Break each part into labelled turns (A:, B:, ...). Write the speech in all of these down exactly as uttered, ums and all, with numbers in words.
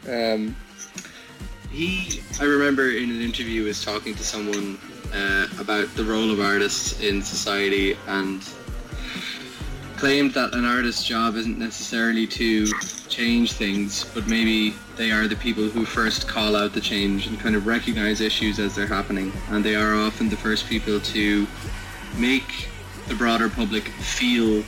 A: Um, he, I remember in an interview was talking to someone uh, about the role of artists in society and claimed that an artist's job isn't necessarily to change things, but maybe they are the people who first call out the change and kind of recognize issues as they're happening, and they are often the first people to make the broader public feel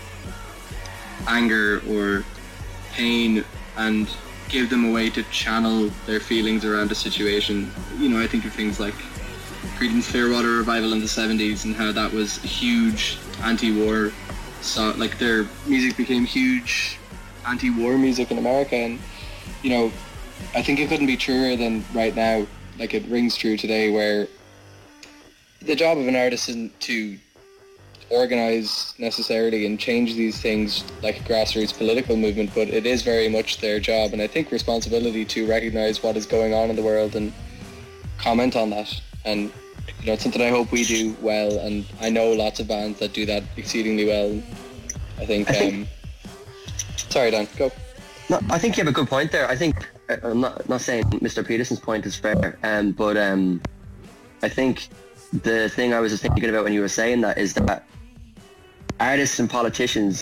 A: anger or pain and give them a way to channel their feelings around a situation. You know, I think of things like Creedence Clearwater Revival in the seventies and how that was huge anti-war. So, like, their music became huge anti-war music in America, and, you know, I think it couldn't be truer than right now. Like, it rings true today, where the job of an artist isn't to organise necessarily and change these things like a grassroots political movement, but it is very much their job, and I think responsibility to recognise what is going on in the world and comment on that. And, you know, it's something I hope we do well, and I know lots of bands that do that exceedingly well. I think, I think um, sorry Dan, go.
B: No, I think you have a good point there. I think, I'm not, not saying Mister Peterson's point is fair, um, but um, I think the thing I was just thinking about when you were saying that is that artists and politicians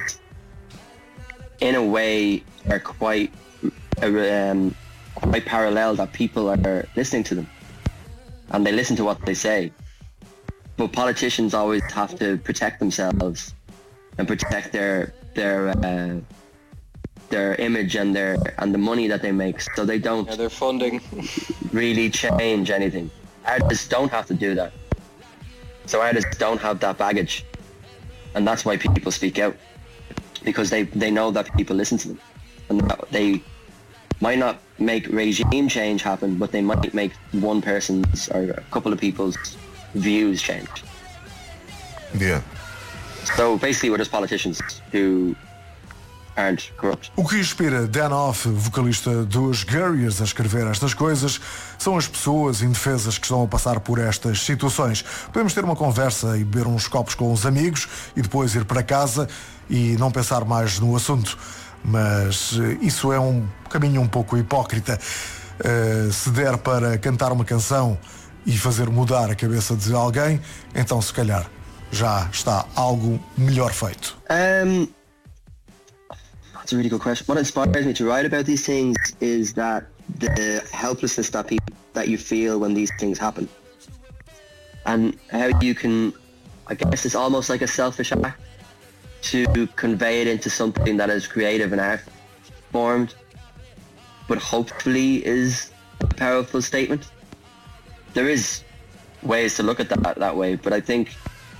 B: in a way are quite um, quite parallel, that people are listening to them and they listen to what they say, but politicians always have to protect themselves and protect their their uh, their image and their and the money that they make, so they don't
A: yeah, their funding
B: really change anything. Artists don't have to do that, so artists don't have that baggage, and that's why people speak out, because they they know that people listen to them, and that they might not make regime change happen, but they might make one person's or a couple of people's views change.
C: Yeah.
B: So basically we're just politicians who aren't corrupt.
D: O que inspira Dan Off, vocalista dos Guerriers, a escrever estas coisas são as pessoas indefesas que estão a passar por estas situações. Podemos ter uma conversa e beber uns copos com os amigos e depois ir para casa e não pensar mais no assunto. Mas isso é um caminho um pouco hipócrita. Uh, se der para cantar uma canção e fazer mudar a cabeça de alguém, então se calhar já está algo melhor feito.
B: Um, that's a really good question. What inspires me to write about these things is that the helplessness that people, that you feel when these things happen, and how you can, I guess it's almost like a selfish act to convey it into something that is creative and art formed, but hopefully is a powerful statement. There is ways to look at that that way, but I think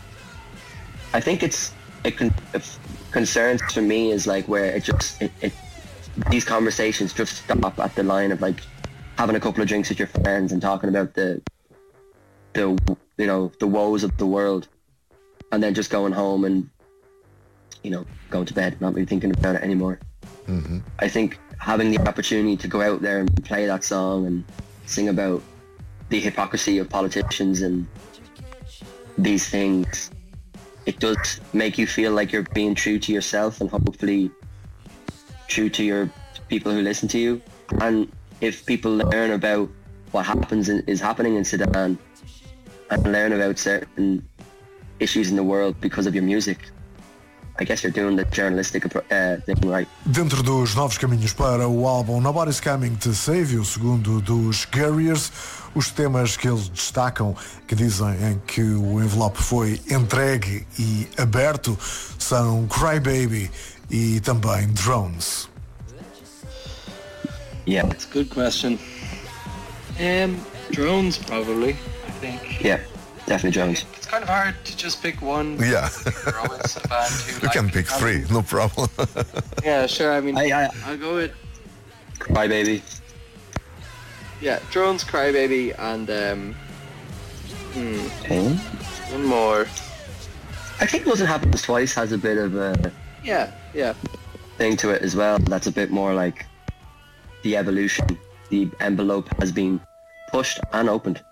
B: I think it's it, con- it concerns for me is like where it just it, it these conversations just stop at the line of like having a couple of drinks with your friends and talking about the the you know the woes of the world, and then just going home and you know, going to bed, not really thinking about it anymore.
C: Mm-hmm.
B: I think having the opportunity to go out there and play that song and sing about the hypocrisy of politicians and these things, it does make you feel like you're being true to yourself and hopefully true to your people who listen to you. And if people learn about what happens in, is happening in Sudan and learn about certain issues in the world because of your music, I guess you're doing the journalistic uh, thing right.
D: Dentro dos novos caminhos para o álbum Nobody's Coming to Save You, segundo dos Guerriers, os temas que eles destacam, que dizem em que o envelope foi entregue e aberto, são Cry Baby e também Drones.
B: Yeah.
A: That's a good question. Um, drones probably, I think.
B: Yeah, definitely Drones.
A: It's kind of hard to just pick one.
C: Yeah.
A: Drones, a band who
C: We
A: like
C: can pick three, no problem.
A: Yeah, sure. I mean,
B: I, I,
A: I'll go with
B: Cry Baby.
A: yeah, Drones, Crybaby, and um, hmm,
B: Okay.
A: one more.
B: I think Doesn't Happen Twice has a bit of a
A: Yeah, yeah.
B: thing to it as well. That's a bit more like the evolution. The envelope has been pushed and opened.